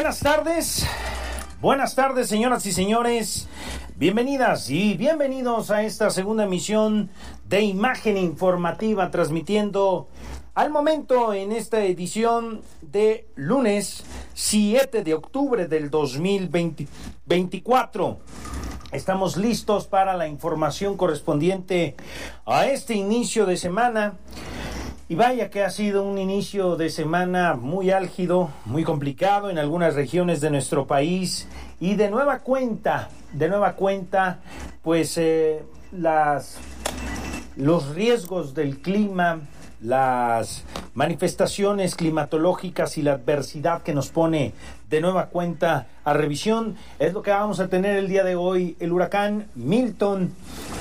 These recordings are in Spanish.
Buenas tardes, señoras y señores. Bienvenidas y bienvenidos a esta segunda emisión de Imagen Informativa, transmitiendo al momento en esta edición de lunes 7 de octubre del 2024. Estamos listos para la información correspondiente a este inicio de semana. Y vaya que ha sido un inicio de semana muy álgido, muy complicado en algunas regiones de nuestro país. Y de nueva cuenta, pues los riesgos del clima, las manifestaciones climatológicas y la adversidad que nos pone de nueva cuenta a revisión, es lo que vamos a tener el día de hoy. El huracán Milton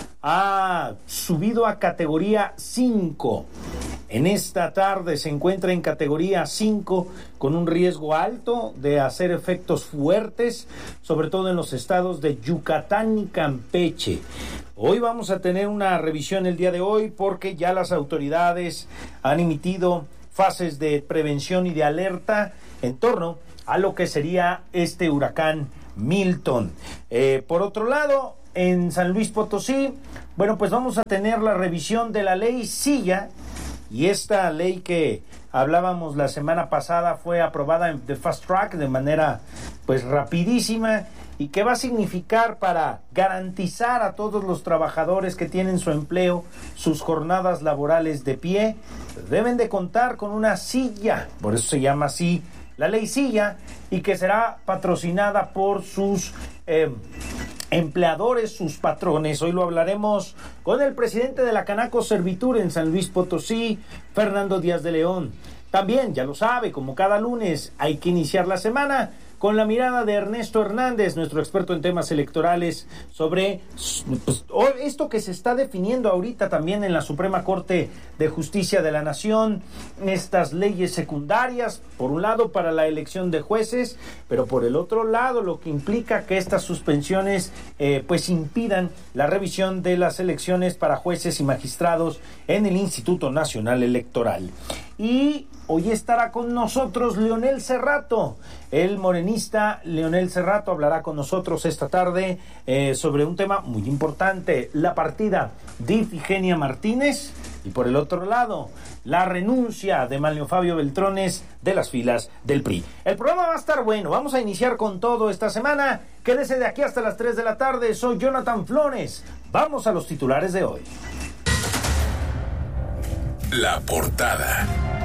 ha subido a categoría 5. En esta tarde se encuentra en categoría 5 con un riesgo alto de hacer efectos fuertes, sobre todo en los estados de Yucatán y Campeche. Hoy vamos a tener una revisión el día de hoy porque ya las autoridades han emitido fases de prevención y de alerta en torno a lo que sería este huracán Milton. Por otro lado, en San Luis Potosí, pues vamos a tener la revisión de la ley Silla. Y esta ley que hablábamos la semana pasada fue aprobada de fast track de manera rapidísima, y que va a significar para garantizar a todos los trabajadores que tienen su empleo, sus jornadas laborales de pie, deben de contar con una silla, por eso se llama así la ley Silla, y que será patrocinada por sus empleadores, sus patrones. Hoy lo hablaremos con el presidente de la Canaco Servitur en San Luis Potosí, Fernando Díaz de León. También, ya lo sabe, como cada lunes hay que iniciar la semana con la mirada de Ernesto Hernández, nuestro experto en temas electorales, sobre esto que se está definiendo ahorita también en la Suprema Corte de Justicia de la Nación, estas leyes secundarias, por un lado para la elección de jueces, pero por el otro lado lo que implica que estas suspensiones impidan la revisión de las elecciones para jueces y magistrados en el Instituto Nacional Electoral. Y hoy estará con nosotros Leonel Cerrato, el morenista Leonel Cerrato hablará con nosotros esta tarde sobre un tema muy importante, la partida de Ifigenia Martínez, y por el otro lado, la renuncia de Manlio Fabio Beltrones de las filas del PRI. El programa va a estar bueno, vamos a iniciar con todo esta semana. Quédese de aquí hasta las 3 de la tarde, soy Jonathan Flores. Vamos a los titulares de hoy. La portada.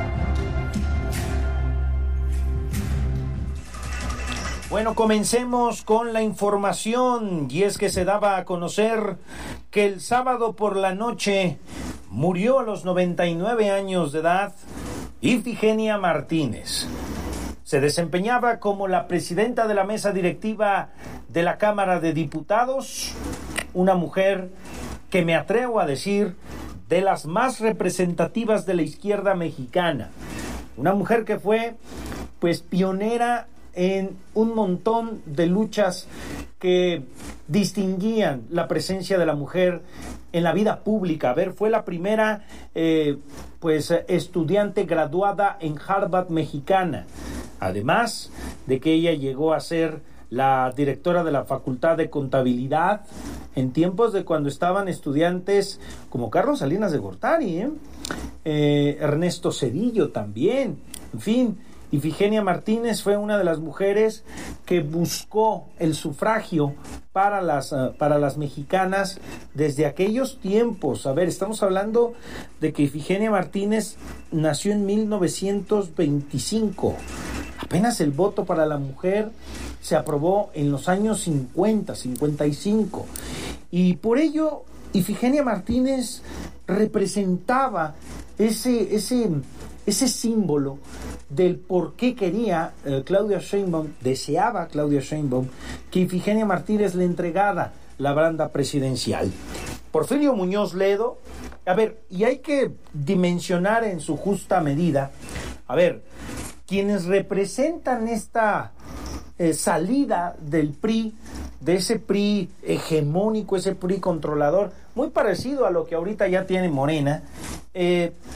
Comencemos con la información, y es que se daba a conocer que el sábado por la noche murió a los 99 años de edad Ifigenia Martínez. Se desempeñaba como la presidenta de la mesa directiva de la Cámara de Diputados, una mujer que me atrevo a decir de las más representativas de la izquierda mexicana, una mujer que fue pionera en un montón de luchas que distinguían la presencia de la mujer en la vida pública. Fue la primera estudiante graduada en Harvard mexicana, además de que ella llegó a ser la directora de la Facultad de Contabilidad en tiempos de cuando estaban estudiantes como Carlos Salinas de Gortari, Ernesto Zedillo también, en fin. Ifigenia Martínez fue una de las mujeres que buscó el sufragio para las mexicanas desde aquellos tiempos. Estamos hablando de que Ifigenia Martínez nació en 1925. Apenas el voto para la mujer se aprobó en los años 50, 55. Y por ello, Ifigenia Martínez representaba ese símbolo del por qué quería deseaba Claudia Sheinbaum que Ifigenia Martínez le entregara la banda presidencial. Porfirio Muñoz Ledo, y hay que dimensionar en su justa medida, quienes representan esta salida del PRI, de ese PRI hegemónico, ese PRI controlador, muy parecido a lo que ahorita ya tiene Morena,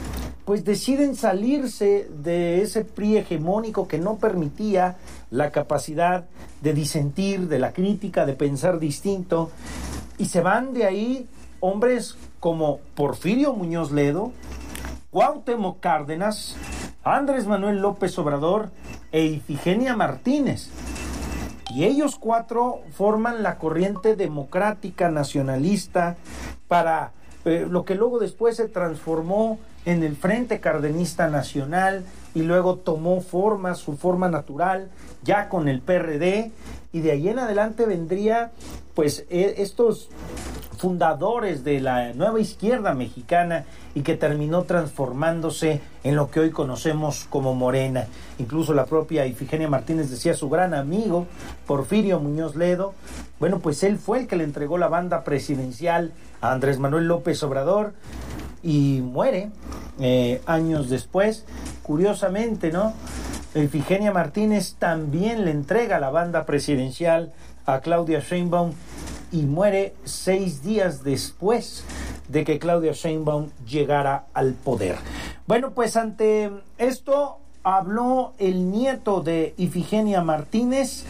pues deciden salirse de ese PRI hegemónico que no permitía la capacidad de disentir, de la crítica, de pensar distinto, y se van de ahí hombres como Porfirio Muñoz Ledo, Cuauhtémoc Cárdenas, Andrés Manuel López Obrador e Ifigenia Martínez. Y ellos cuatro forman la corriente democrática nacionalista para lo que luego después se transformó en el Frente Cardenista Nacional y luego tomó su forma natural ya con el PRD, y de ahí en adelante vendría pues estos fundadores de la nueva izquierda mexicana y que terminó transformándose en lo que hoy conocemos como Morena. Incluso la propia Ifigenia Martínez decía su gran amigo Porfirio Muñoz Ledo, bueno, pues él fue el que le entregó la banda presidencial a Andrés Manuel López Obrador y muere años después. Curiosamente, ¿no? Ifigenia Martínez también le entrega la banda presidencial a Claudia Sheinbaum y muere 6 días después de que Claudia Sheinbaum llegara al poder. Bueno, pues ante esto habló el nieto de Ifigenia Martínez,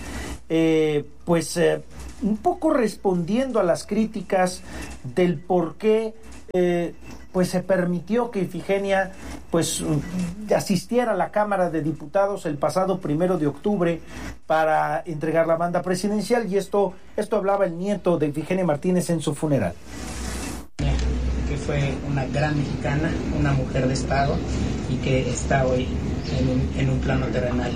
un poco respondiendo a las críticas del por qué pues se permitió que Ifigenia pues asistiera a la Cámara de Diputados el pasado 1 de octubre para entregar la banda presidencial, y esto hablaba el nieto de Ifigenia Martínez en su funeral. Que fue una gran mexicana, una mujer de Estado, y que está hoy en un plano terrenal,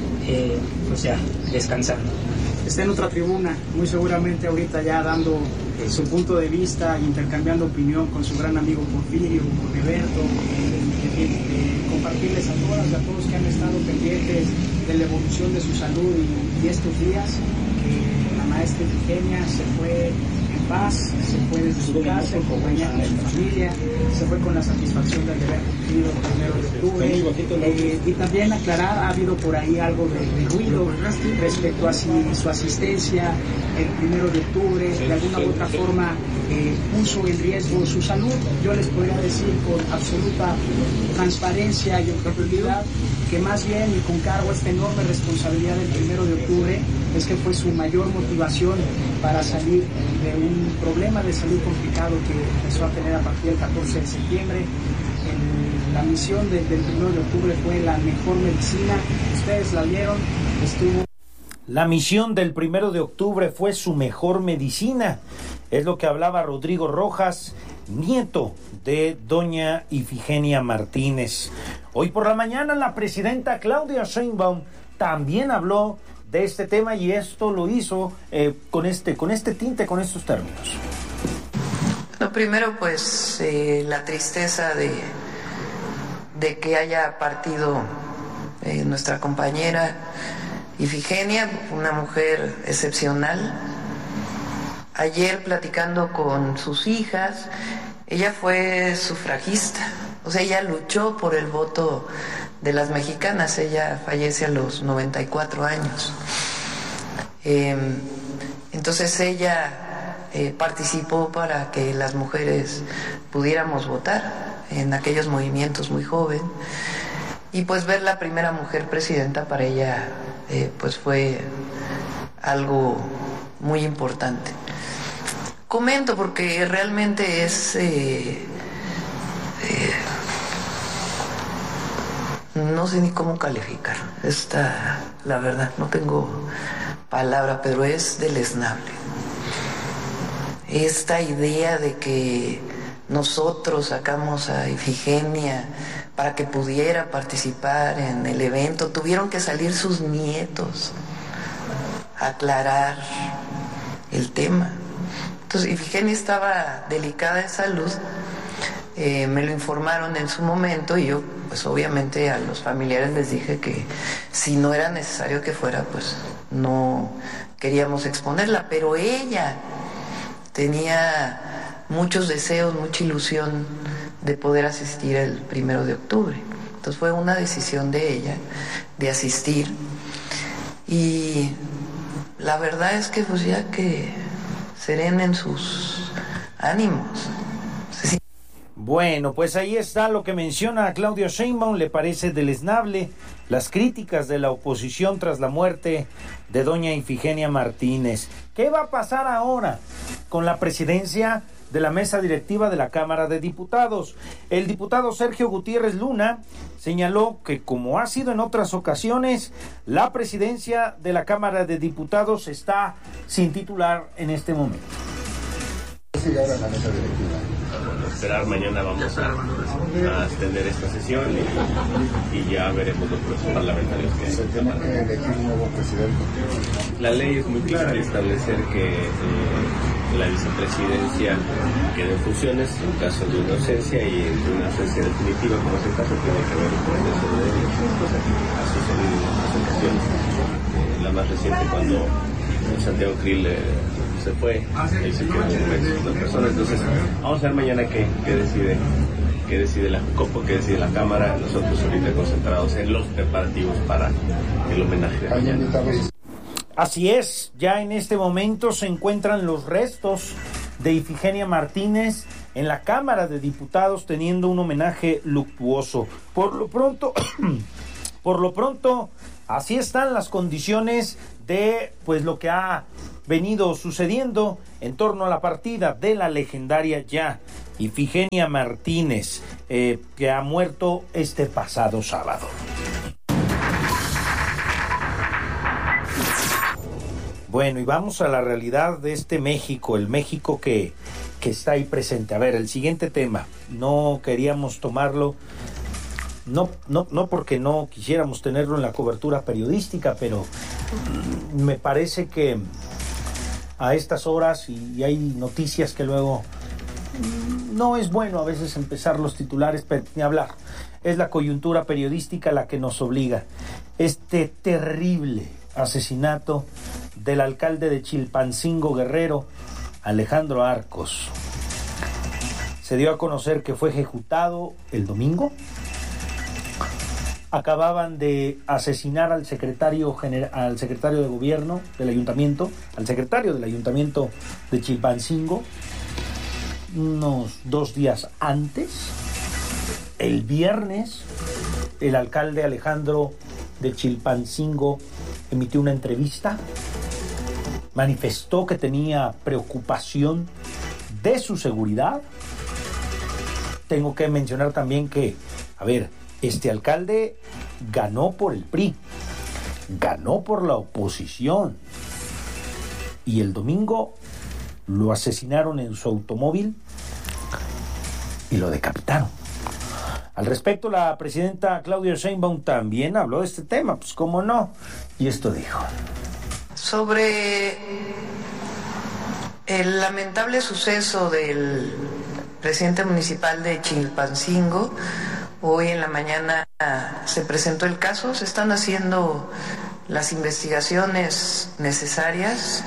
descansando. Está en otra tribuna, muy seguramente ahorita ya dando su punto de vista, intercambiando opinión con su gran amigo Porfirio, con Eberto, compartirles a todas y a todos que han estado pendientes de la evolución de su salud y estos días, que la maestra Ifigenia se fue en paz, se fue desde su casa, en compañía de su familia, se fue con la satisfacción de haber cumplido el 1 de octubre. Y también aclarar, ha habido por ahí algo de ruido respecto a si su asistencia el 1 de octubre de alguna u otra forma puso en riesgo su salud. Yo les podría decir con absoluta transparencia y objetividad que más bien, y con cargo a esta enorme responsabilidad del 1 de octubre, es que fue su mayor motivación para salir de un problema de salud complicado que empezó a tener a partir del 14 de septiembre. La misión del 1 de octubre fue la mejor medicina. Ustedes la vieron, estuvo... La misión del 1 de octubre fue su mejor medicina. Es lo que hablaba Rodrigo Rojas, nieto de doña Ifigenia Martínez. Hoy por la mañana la presidenta Claudia Sheinbaum también habló de este tema, y esto lo hizo con este tinte, con estos términos. Lo primero, pues, la tristeza de que haya partido nuestra compañera Ifigenia, una mujer excepcional. Ayer, platicando con sus hijas, ella fue sufragista, o sea, ella luchó por el voto de las mexicanas. Ella fallece a los 94 años. Entonces ella participó para que las mujeres pudiéramos votar en aquellos movimientos, muy joven, y pues ver la primera mujer presidenta para ella pues fue algo muy importante. Comento porque realmente es no sé ni cómo calificar la verdad, no tengo palabra, pero es deleznable esta idea de que nosotros sacamos a Ifigenia para que pudiera participar en el evento. Tuvieron que salir sus nietos a aclarar el tema. Entonces, Ifigenia estaba delicada de salud, me lo informaron en su momento, y yo, pues obviamente a los familiares les dije que si no era necesario que fuera, pues no queríamos exponerla, pero ella tenía muchos deseos, mucha ilusión de poder asistir el 1 de octubre. Entonces fue una decisión de ella de asistir, y la verdad es que pues ya que serenen sus ánimos. Bueno, pues ahí está lo que menciona Claudia Sheinbaum. Le parece deleznable las críticas de la oposición tras la muerte de doña Ifigenia Martínez. ¿Qué va a pasar ahora con la presidencia de la mesa directiva de la Cámara de Diputados? El diputado Sergio Gutiérrez Luna señaló que, como ha sido en otras ocasiones, la presidencia de la Cámara de Diputados está sin titular en este momento. Sigue ahora la mesa directiva. Bueno, esperar, mañana vamos a extender esta sesión y ya veremos los procesos parlamentarios que hay. Se tiene que elegir un nuevo presidente. La ley es muy clara al establecer que la vicepresidencia queda en funciones en caso de una ausencia, y en una ausencia definitiva, como es el caso, tiene que haber un proceso de elección, cosa que ha sucedido en otras ocasiones. La más reciente, cuando Santiago Krill se fue, él se quedó en una persona. Entonces vamos a ver mañana qué decide la COPO, qué decide la Cámara. Nosotros ahorita concentrados en los preparativos para el homenaje de mañana. Así es, ya en este momento se encuentran los restos de Ifigenia Martínez en la Cámara de Diputados, teniendo un homenaje luctuoso. Por lo pronto, así están las condiciones de pues lo que ha venido sucediendo en torno a la partida de la legendaria ya Ifigenia Martínez, que ha muerto este pasado sábado. Bueno, y vamos a la realidad de este México, el México que está ahí presente. A ver, el siguiente tema, no queríamos tomarlo, no porque no quisiéramos tenerlo en la cobertura periodística, pero me parece que a estas horas, y hay noticias que luego no es bueno a veces empezar los titulares, pero ni hablar. Es la coyuntura periodística la que nos obliga. Este terrible asesinato del alcalde de Chilpancingo, Guerrero, Alejandro Arcos. Se dio a conocer que fue ejecutado el domingo. Acababan de asesinar al secretario de gobierno del ayuntamiento, al secretario del ayuntamiento de Chilpancingo, unos 2 días antes. El viernes, el alcalde Alejandro de Chilpancingo emitió una entrevista, manifestó que tenía preocupación de su seguridad. Tengo que mencionar también que, este alcalde ganó por el PRI, ganó por la oposición, y el domingo lo asesinaron en su automóvil y lo decapitaron. Al respecto, la presidenta Claudia Sheinbaum también habló de este tema, pues cómo no, y esto dijo. Sobre el lamentable suceso del presidente municipal de Chilpancingo, hoy en la mañana se presentó el caso. Se están haciendo las investigaciones necesarias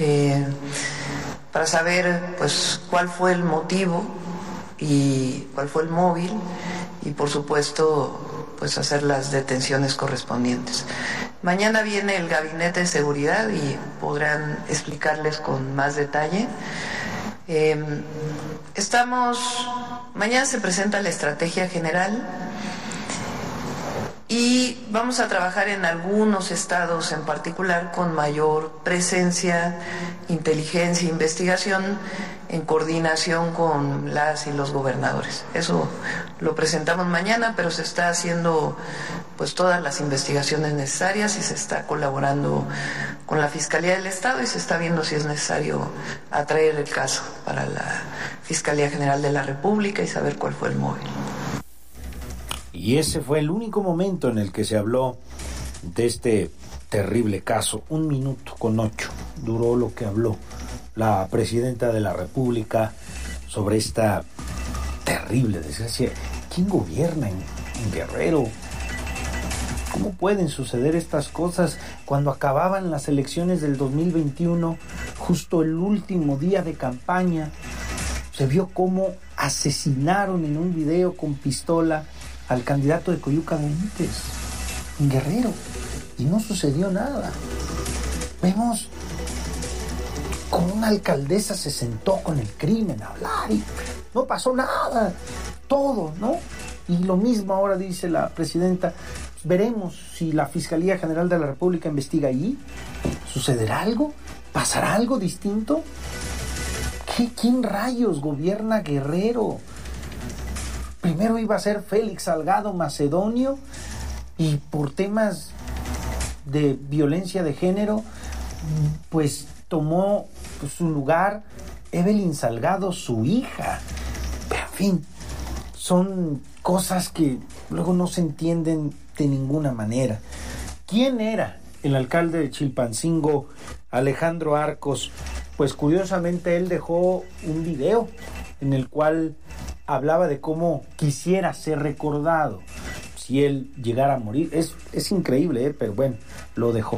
para saber pues cuál fue el motivo y cuál fue el móvil, y por supuesto pues hacer las detenciones correspondientes. Mañana viene el gabinete de seguridad y podrán explicarles con más detalle. Mañana se presenta la estrategia general y vamos a trabajar en algunos estados en particular con mayor presencia, inteligencia e investigación en coordinación con las y los gobernadores. Eso lo presentamos mañana, pero se está haciendo pues todas las investigaciones necesarias y se está colaborando con la Fiscalía del Estado y se está viendo si es necesario atraer el caso para la Fiscalía General de la República y saber cuál fue el móvil. Y ese fue el único momento en el que se habló de este terrible caso. 1 minuto con 8 duró lo que habló la presidenta de la República sobre esta terrible desgracia. ¿Quién gobierna en Guerrero? ¿Cómo pueden suceder estas cosas cuando acababan las elecciones del 2021, justo el último día de campaña? Se vio cómo asesinaron en un video con pistola al candidato de Coyuca Benítez en Guerrero y no sucedió nada. Vemos cómo una alcaldesa se sentó con el crimen a hablar y no pasó nada. todo, ¿no? Y lo mismo ahora dice la presidenta, pues veremos si la Fiscalía General de la República investiga allí. ¿Sucederá algo? ¿Pasará algo distinto? ¿Quién rayos gobierna Guerrero? Primero iba a ser Félix Salgado Macedonio y por temas de violencia de género, pues tomó su lugar Evelyn Salgado, su hija. Pero en fin, son cosas que luego no se entienden de ninguna manera. ¿Quién era el alcalde de Chilpancingo, Alejandro Arcos? Pues curiosamente él dejó un video en el cual hablaba de cómo quisiera ser recordado si él llegara a morir. Es increíble, pero bueno, lo dejó.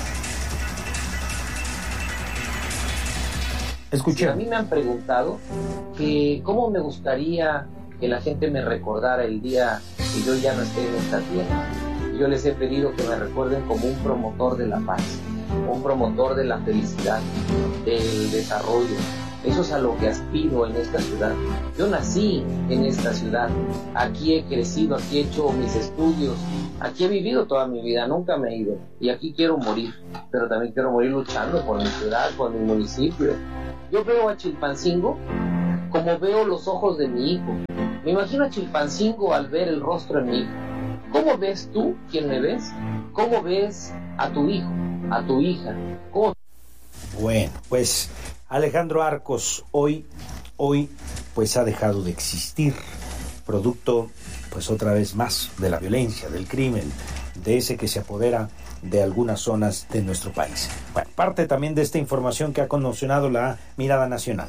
Escuché. Sí, a mí me han preguntado que cómo me gustaría que la gente me recordara el día que yo ya no esté en esta tierra. Yo les he pedido que me recuerden como un promotor de la paz, un promotor de la felicidad, del desarrollo. Eso es a lo que aspiro en esta ciudad. Yo nací en esta ciudad, aquí he crecido, aquí he hecho mis estudios, aquí he vivido toda mi vida, nunca me he ido. Y aquí quiero morir, pero también quiero morir luchando por mi ciudad, por mi municipio. Yo veo a Chilpancingo como veo los ojos de mi hijo. Me imagino a Chilpancingo al ver el rostro de mi hijo. ¿Cómo ves tú, quien me ves? ¿Cómo ves a tu hijo, a tu hija? ¿Cómo? Bueno, pues Alejandro Arcos hoy pues ha dejado de existir, producto pues otra vez más de la violencia, del crimen, de ese que se apodera de algunas zonas de nuestro país. Bueno, parte también de esta información que ha conmocionado la mirada nacional.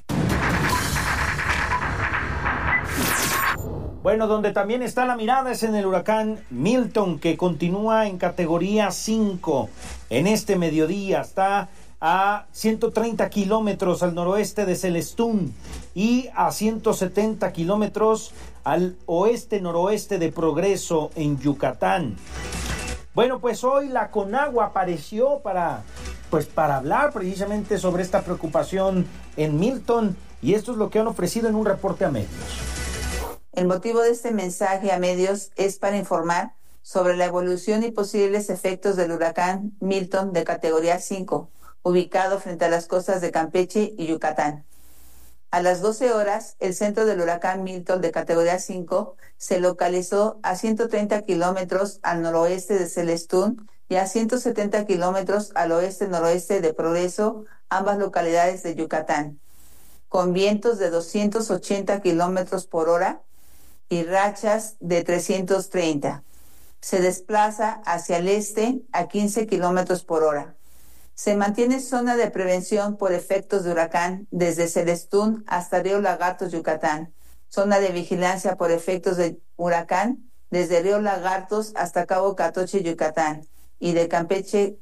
Bueno, donde también está la mirada es en el huracán Milton, que continúa en categoría 5 en este mediodía. Está a 130 kilómetros al noroeste de Celestún y a 170 kilómetros al oeste-noroeste de Progreso, en Yucatán. Bueno, pues hoy la Conagua apareció para hablar precisamente sobre esta preocupación en Milton, y esto es lo que han ofrecido en un reporte a medios. El motivo de este mensaje a medios es para informar sobre la evolución y posibles efectos del huracán Milton de categoría 5, ubicado frente a las costas de Campeche y Yucatán. A las 12 horas, el centro del huracán Milton de categoría 5 se localizó a 130 kilómetros al noroeste de Celestún y a 170 kilómetros al oeste-noroeste de Progreso, ambas localidades de Yucatán, con vientos de 280 kilómetros por hora y rachas de 330. Se desplaza hacia el este a 15 kilómetros por hora. Se mantiene zona de prevención por efectos de huracán desde Celestún hasta Río Lagartos, Yucatán. Zona de vigilancia por efectos de huracán desde Río Lagartos hasta Cabo Catoche, Yucatán. Y de Campeche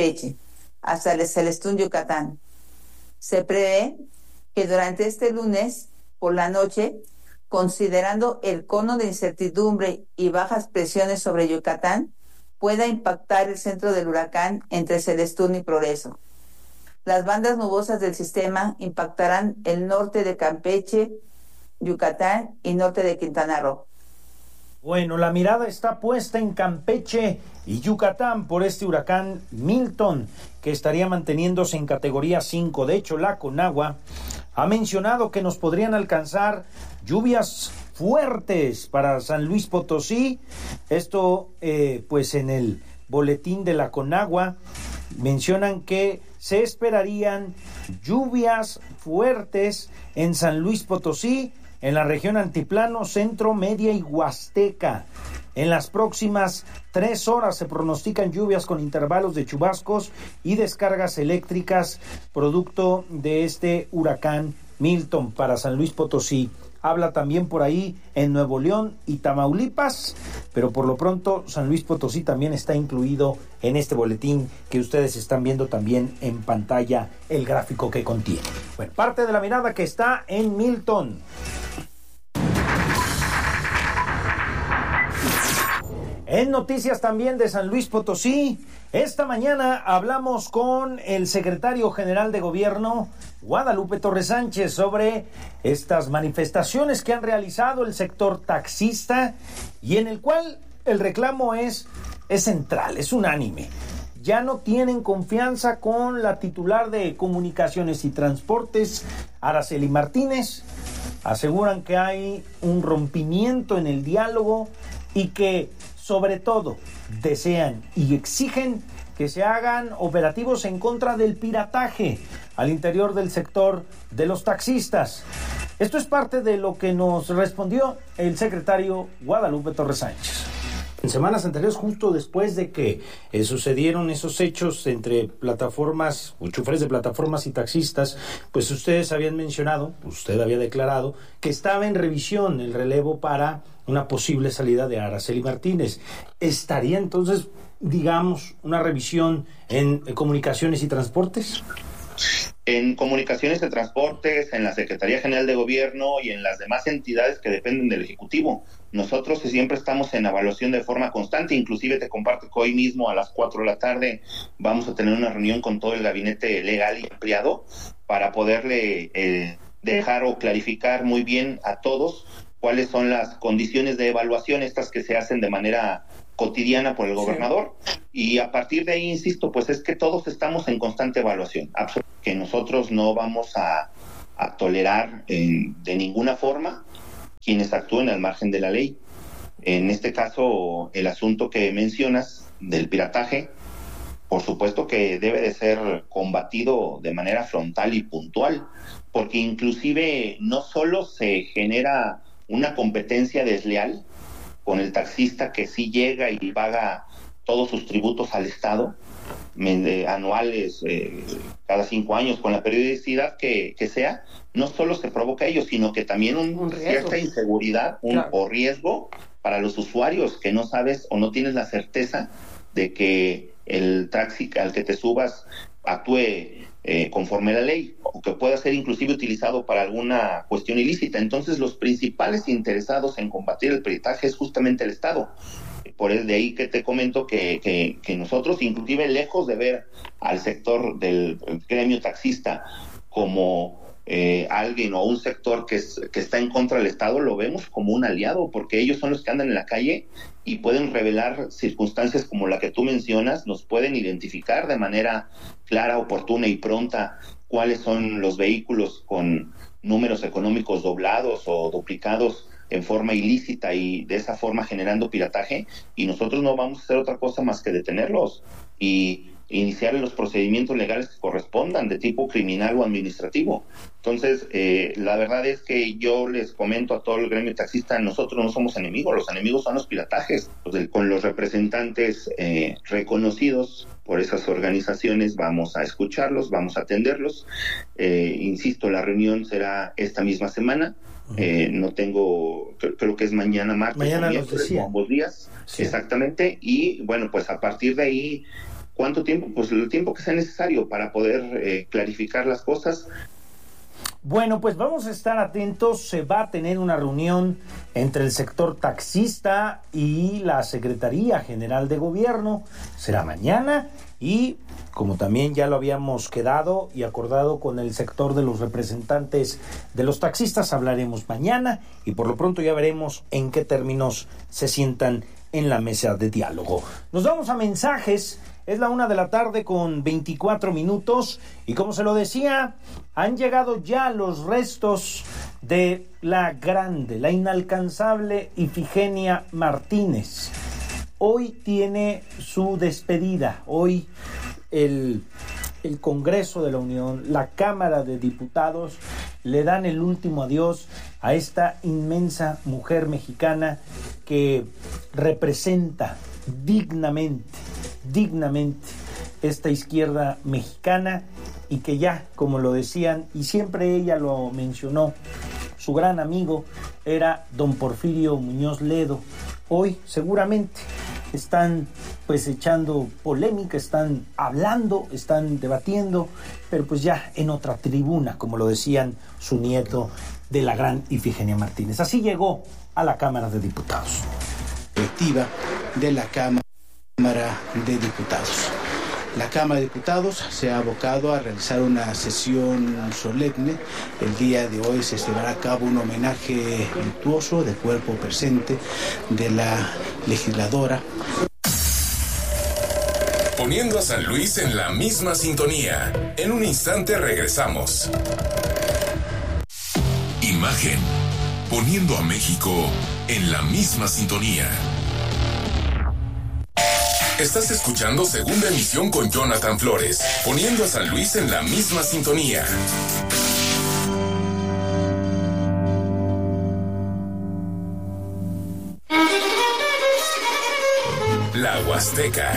hasta el Celestún, Yucatán. Se prevé que durante este lunes por la noche, considerando el cono de incertidumbre y bajas presiones sobre Yucatán, pueda impactar el centro del huracán entre Celestún y Progreso. Las bandas nubosas del sistema impactarán el norte de Campeche, Yucatán y norte de Quintana Roo. Bueno, la mirada está puesta en Campeche y Yucatán por este huracán Milton, que estaría manteniéndose en categoría 5. De hecho, la Conagua ha mencionado que nos podrían alcanzar lluvias fuertes para San Luis Potosí. Esto, pues en el boletín de la Conagua mencionan que se esperarían lluvias fuertes en San Luis Potosí, en la región altiplano, centro, media y huasteca. En las próximas 3 horas se pronostican lluvias con intervalos de chubascos y descargas eléctricas producto de este huracán Milton para San Luis Potosí. Habla también por ahí en Nuevo León y Tamaulipas, pero por lo pronto San Luis Potosí también está incluido en este boletín que ustedes están viendo también en pantalla, el gráfico que contiene. Bueno, parte de la mirada que está en Milton. En noticias también de San Luis Potosí, esta mañana hablamos con el secretario general de Gobierno, Guadalupe Torres Sánchez, sobre estas manifestaciones que han realizado el sector taxista y en el cual el reclamo es central, es unánime. Ya no tienen confianza con la titular de Comunicaciones y Transportes, Araceli Martínez. Aseguran que hay un rompimiento en el diálogo y que, sobre todo, desean y exigen que se hagan operativos en contra del pirataje al interior del sector de los taxistas. Esto es parte de lo que nos respondió el secretario Guadalupe Torres Sánchez. En semanas anteriores, justo después de que sucedieron esos hechos entre plataformas o choferes de plataformas y taxistas, pues ustedes habían mencionado, usted había declarado que estaba en revisión el relevo para una posible salida de Araceli Martínez. ¿Estaría entonces, digamos, una revisión en Comunicaciones y Transportes? En Comunicaciones de Transportes, en la Secretaría General de Gobierno y en las demás entidades que dependen del Ejecutivo. Nosotros siempre estamos en evaluación de forma constante, inclusive te comparto que hoy mismo a las 4 de la tarde vamos a tener una reunión con todo el gabinete legal y ampliado para poderle dejar o clarificar muy bien a todos cuáles son las condiciones de evaluación estas que se hacen de manera cotidiana por el gobernador, y a partir de ahí, insisto, pues es que todos estamos en constante evaluación, que nosotros no vamos a tolerar de ninguna forma quienes actúen al margen de la ley. En este caso, el asunto que mencionas del pirataje, por supuesto que debe de ser combatido de manera frontal y puntual, porque inclusive no solo se genera una competencia desleal con el taxista que sí llega y paga todos sus tributos al Estado, anuales, cada 5 años, con la periodicidad que sea, no solo se provoca ello, sino que también cierta inseguridad o riesgo para los usuarios, que no sabes o no tienes la certeza de que el taxi al que te subas actúe conforme a la ley, o que pueda ser inclusive utilizado para alguna cuestión ilícita. Entonces, los principales interesados en combatir el pirataje es justamente el Estado. Por el de ahí que te comento que nosotros, inclusive lejos de ver al sector del gremio taxista como alguien o un sector que está en contra del Estado, lo vemos como un aliado, porque ellos son los que andan en la calle y pueden revelar circunstancias como la que tú mencionas, nos pueden identificar de manera clara, oportuna y pronta cuáles son los vehículos con números económicos doblados o duplicados en forma ilícita y de esa forma generando pirataje, y nosotros no vamos a hacer otra cosa más que detenerlos y iniciar los procedimientos legales que correspondan de tipo criminal o administrativo. Entonces, la verdad es que yo les comento a todo el gremio taxista, nosotros no somos enemigos, los enemigos son los piratajes. Con los representantes reconocidos por esas organizaciones vamos a escucharlos, vamos a atenderlos. Insisto, la reunión será esta misma semana. No tengo, creo que es mañana martes, mañana los decía, ambos días, sí. Exactamente, y bueno, pues a partir de ahí, ¿cuánto tiempo? Pues el tiempo que sea necesario para poder clarificar las cosas. Bueno, pues vamos a estar atentos. Se va a tener una reunión entre el sector taxista y la Secretaría General de Gobierno. Será mañana y, como también ya lo habíamos quedado y acordado con el sector de los representantes de los taxistas, hablaremos mañana y por lo pronto ya veremos en qué términos se sientan en la mesa de diálogo. Nos vamos a mensajes. Es la 1:24 p.m. y como se lo decía, han llegado ya los restos de la grande, la inalcanzable Ifigenia Martínez. Hoy tiene su despedida. Hoy el Congreso de la Unión, la Cámara de Diputados, le dan el último adiós a esta inmensa mujer mexicana que representa dignamente esta izquierda mexicana y que ya, como lo decían, y siempre ella lo mencionó, su gran amigo era don Porfirio Muñoz Ledo. Hoy seguramente están pues echando polémica, están hablando, están debatiendo, pero pues ya en otra tribuna, como lo decían su nieto de la gran Ifigenia Martínez. Así llegó a la Cámara de Diputados. Colectiva de la Cámara de Diputados. La Cámara de Diputados se ha abocado a realizar una sesión solemne. El día de hoy se llevará a cabo un homenaje luctuoso de cuerpo presente de la legisladora. Poniendo a San Luis en la misma sintonía. En un instante regresamos. Imagen. Poniendo a México en la misma sintonía. Estás escuchando Segunda Emisión con Jonathan Flores, poniendo a San Luis en la misma sintonía. La Huasteca.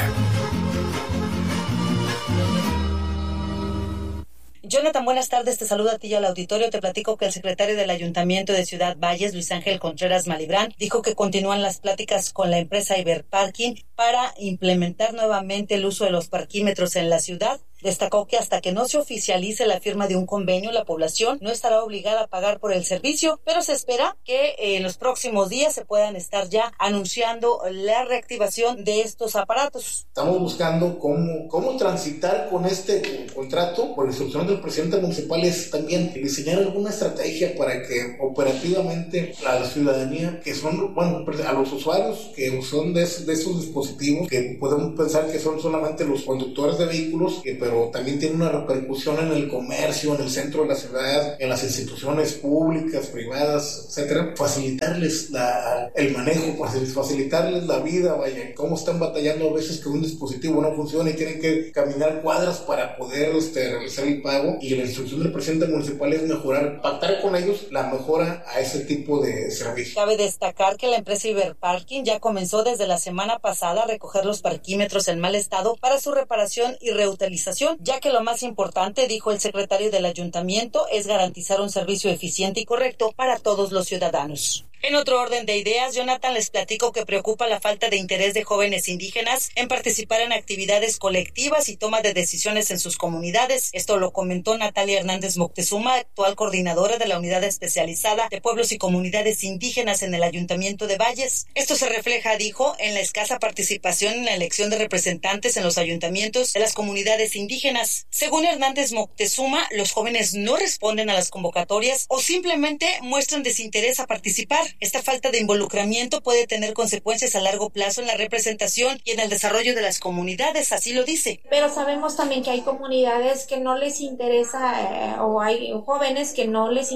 Jonathan, buenas tardes, te saludo a ti y al auditorio. Te platico que el secretario del Ayuntamiento de Ciudad Valles, Luis Ángel Contreras Malibrán, dijo que continúan las pláticas con la empresa Iberparking para implementar nuevamente el uso de los parquímetros en la ciudad. Destacó que hasta que no se oficialice la firma de un convenio, la población no estará obligada a pagar por el servicio, pero se espera que en los próximos días se puedan estar ya anunciando la reactivación de estos aparatos. Estamos buscando cómo transitar con este contrato. Por instrucción del presidente municipal es también diseñar alguna estrategia para que operativamente a la ciudadanía, que son, a los usuarios que son de esos dispositivos, que podemos pensar que son solamente los conductores de vehículos, pero también tiene una repercusión en el comercio, en el centro de la ciudad, en las instituciones públicas, privadas, etcétera. Facilitarles el manejo, facilitarles la vida, vaya, cómo están batallando a veces que un dispositivo no funciona y tienen que caminar cuadras para poder realizar el pago, y la instrucción del presidente municipal es pactar con ellos la mejora a ese tipo de servicio. Cabe destacar que la empresa Iberparking ya comenzó desde la semana pasada a recoger los parquímetros en mal estado para su reparación y reutilización, ya que lo más importante, dijo el secretario del ayuntamiento, es garantizar un servicio eficiente y correcto para todos los ciudadanos. En otro orden de ideas, Jonathan, les platico que preocupa la falta de interés de jóvenes indígenas en participar en actividades colectivas y toma de decisiones en sus comunidades. Esto lo comentó Natalia Hernández Moctezuma, actual coordinadora de la Unidad Especializada de Pueblos y Comunidades Indígenas en el Ayuntamiento de Valles. Esto se refleja, dijo, en la escasa participación en la elección de representantes en los ayuntamientos de las comunidades indígenas. Según Hernández Moctezuma, los jóvenes no responden a las convocatorias o simplemente muestran desinterés a participar. Esta falta de involucramiento puede tener consecuencias a largo plazo en la representación y en el desarrollo de las comunidades, así lo dice. Pero sabemos también que hay comunidades que no les interesa, o hay jóvenes que no les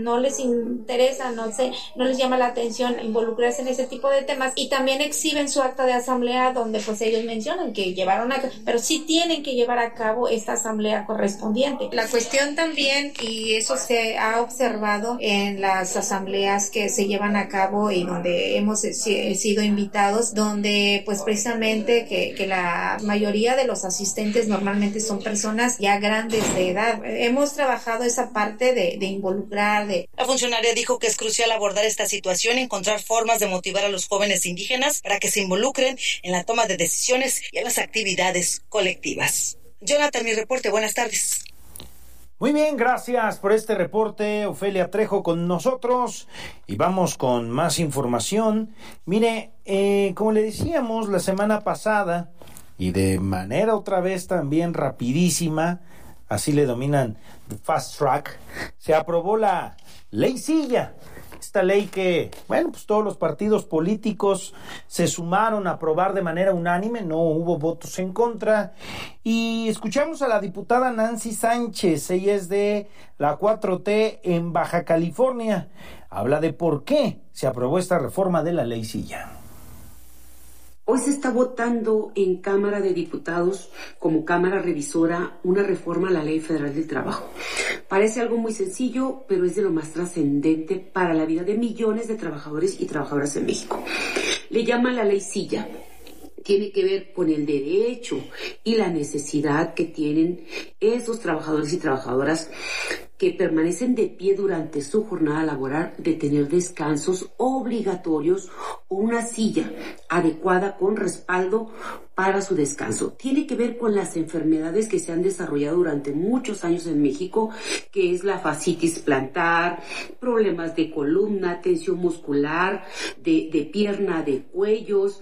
interesa, no les llama la atención involucrarse en ese tipo de temas, y también exhiben su acta de asamblea donde pues ellos mencionan que llevaron a cabo, pero sí tienen que llevar a cabo esta asamblea correspondiente. La cuestión también, y eso se ha observado en las asambleas que se llevan a cabo y donde hemos sido invitados, donde pues precisamente que la mayoría de los asistentes normalmente son personas ya grandes de edad. Hemos trabajado esa parte de involucrar. La funcionaria dijo que es crucial abordar esta situación y encontrar formas de motivar a los jóvenes indígenas para que se involucren en la toma de decisiones y en las actividades colectivas. Jonathan, mi reporte. Buenas tardes. Muy bien, gracias por este reporte, Ofelia Trejo con nosotros, y vamos con más información. Mire, como le decíamos la semana pasada, y de manera otra vez también rapidísima, así le dominan Fast Track, se aprobó la Ley Silla. Esta ley que, pues todos los partidos políticos se sumaron a aprobar de manera unánime, no hubo votos en contra. Y escuchamos a la diputada Nancy Sánchez, ella es de la 4T en Baja California. Habla de por qué se aprobó esta reforma de la Ley Silla. Hoy se está votando en Cámara de Diputados, como Cámara Revisora, una reforma a la Ley Federal del Trabajo. Parece algo muy sencillo, pero es de lo más trascendente para la vida de millones de trabajadores y trabajadoras en México. Le llaman la Ley Silla. Tiene que ver con el derecho y la necesidad que tienen esos trabajadores y trabajadoras que permanecen de pie durante su jornada laboral, de tener descansos obligatorios o una silla adecuada con respaldo para su descanso. Tiene que ver con las enfermedades que se han desarrollado durante muchos años en México, que es la fascitis plantar, problemas de columna, tensión muscular, de pierna, de cuellos,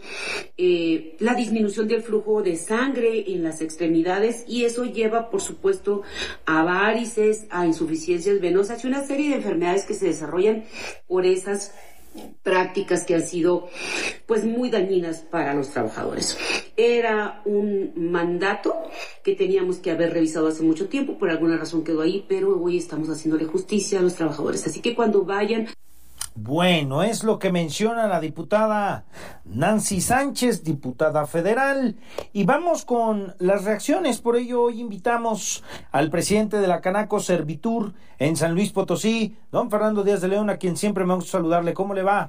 la disminución del flujo de sangre en las extremidades, y eso lleva, por supuesto, a varices, a insuficiencias venosas y una serie de enfermedades que se desarrollan por esas prácticas que han sido pues muy dañinas para los trabajadores. Era un mandato que teníamos que haber revisado hace mucho tiempo, por alguna razón quedó ahí, pero hoy estamos haciéndole justicia a los trabajadores. Así que cuando vayan... Bueno, es lo que menciona la diputada Nancy Sánchez, diputada federal, y vamos con las reacciones. Por ello hoy invitamos al presidente de la Canaco Servitur en San Luis Potosí, don Fernando Díaz de León, a quien siempre me gusta saludarle. ¿Cómo le va?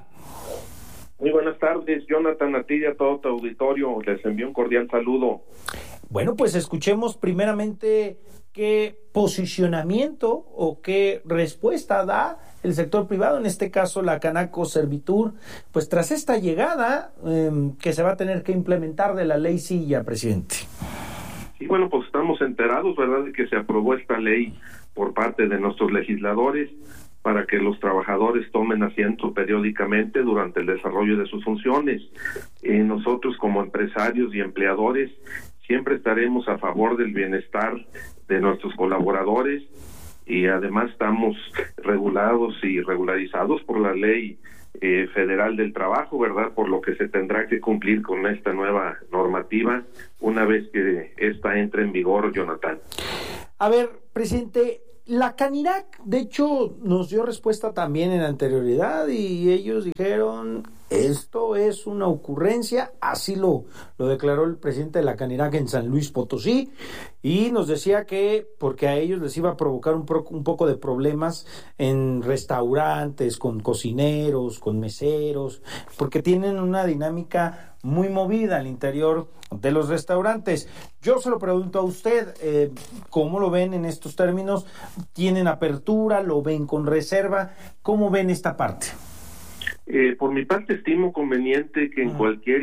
Muy buenas tardes, Jonathan, a ti y a todo tu auditorio, les envío un cordial saludo. Bueno, pues escuchemos primeramente qué posicionamiento o qué respuesta da el sector privado, en este caso la Canaco Servitur, pues tras esta llegada que se va a tener que implementar de la ley Silla, presidente. Sí, bueno, pues estamos enterados, ¿verdad?, de que se aprobó esta ley por parte de nuestros legisladores para que los trabajadores tomen asiento periódicamente durante el desarrollo de sus funciones. Nosotros como empresarios y empleadores siempre estaremos a favor del bienestar de nuestros colaboradores, y además estamos regulados y regularizados por la ley federal del trabajo, ¿verdad?, por lo que se tendrá que cumplir con esta nueva normativa una vez que esta entre en vigor, Jonathan. A ver, presidente, la Canirac, de hecho, nos dio respuesta también en anterioridad y ellos dijeron, esto es una ocurrencia, así lo declaró el presidente de la Canirac en San Luis Potosí, y nos decía que porque a ellos les iba a provocar un poco de problemas en restaurantes, con cocineros, con meseros, porque tienen una dinámica muy movida al interior de los restaurantes. Yo se lo pregunto a usted, ¿cómo lo ven en estos términos? ¿Tienen apertura? ¿Lo ven con reserva? ¿Cómo ven esta parte? Por mi parte estimo conveniente que en cualquier